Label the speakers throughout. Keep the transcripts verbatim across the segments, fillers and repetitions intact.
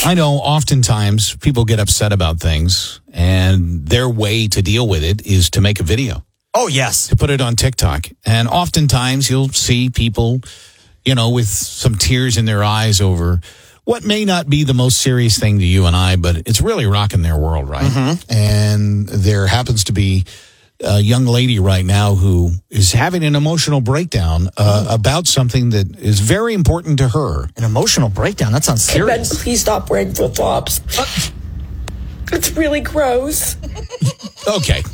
Speaker 1: I know oftentimes people get upset about things, and their way to deal with it is to make a video.
Speaker 2: Oh, yes.
Speaker 1: To put it on TikTok. And oftentimes you'll see people, you know, with some tears in their eyes over what may not be the most serious thing to you and I, but it's really rocking their world, right? Mm-hmm. And there happens to be a young lady right now who is having an emotional breakdown uh, oh. about something that is very important to her.
Speaker 2: An emotional breakdown? That sounds serious.
Speaker 3: Ben, please stop wearing flip-flops. Uh, it's really gross.
Speaker 1: Okay.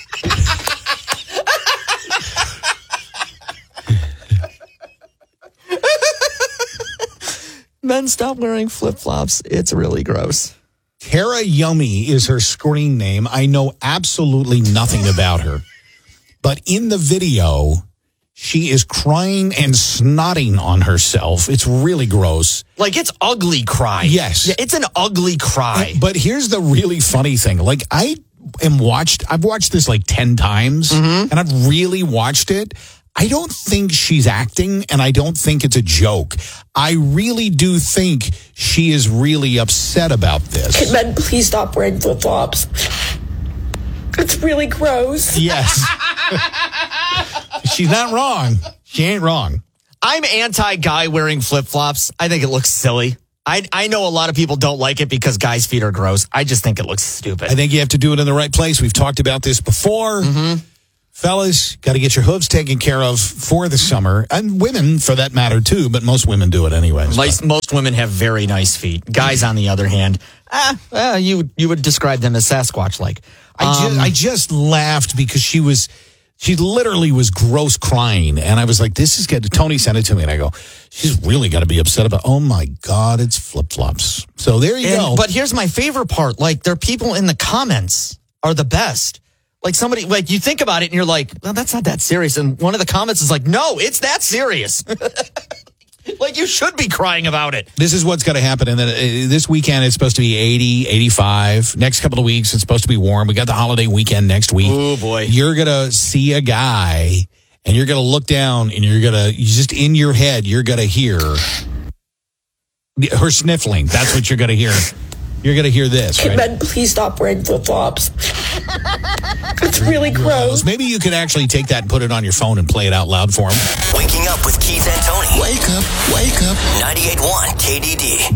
Speaker 2: Men, stop wearing flip-flops. It's really gross.
Speaker 1: Tara Yummy is her screen name. I know absolutely nothing about her. But in the video, she is crying and snotting on herself. It's really gross.
Speaker 2: Like, it's ugly cry.
Speaker 1: Yes.
Speaker 2: Yeah, it's an ugly cry.
Speaker 1: But here's the really funny thing. Like, I am watched, I've watched this like ten times, mm-hmm. and I've really watched it. I don't think she's acting, and I don't think it's a joke. I really do think she is really upset about this.
Speaker 3: Can men please stop wearing flip-flops? It's really gross.
Speaker 1: Yes. She's not wrong. She ain't wrong.
Speaker 2: I'm anti-guy wearing flip-flops. I think it looks silly. I I know a lot of people don't like it because guys' feet are gross. I just think it looks stupid.
Speaker 1: I think you have to do it in the right place. We've talked about this before. Mm-hmm. Fellas, got to get your hooves taken care of for the summer. And women, for that matter, too. But most women do it anyways.
Speaker 2: Most, most women have very nice feet. Guys, on the other hand, ah, uh, you, you would describe them as Sasquatch-like.
Speaker 1: I,
Speaker 2: um,
Speaker 1: just, I just laughed because she was, she literally was gross crying. And I was like, this is good. Tony sent it to me. And I go, she's really got to be upset about, oh, my God, it's flip-flops. So there you
Speaker 2: and,
Speaker 1: go.
Speaker 2: But here's my favorite part. Like, there are people in the comments are the best. Like somebody, like you think about it and you're like, well, that's not that serious. And one of the comments is like, no, it's that serious. Like you should be crying about it.
Speaker 1: This is what's going to happen. And then uh, this weekend, it's supposed to be eighty, eighty-five. Next couple of weeks, it's supposed to be warm. We got the holiday weekend next week.
Speaker 2: Oh, boy.
Speaker 1: You're going to see a guy and you're going to look down and you're going to, just in your head, you're going to hear her sniffling. That's what you're going to hear. You're going to hear this,
Speaker 3: Can
Speaker 1: right?
Speaker 3: men please stop wearing flip-flops? It's really gross.
Speaker 1: Maybe you could actually take that and put it on your phone and play it out loud for him.
Speaker 4: Waking up with Keith and Tony.
Speaker 5: Wake up, wake up.
Speaker 4: ninety-eight point one K D D.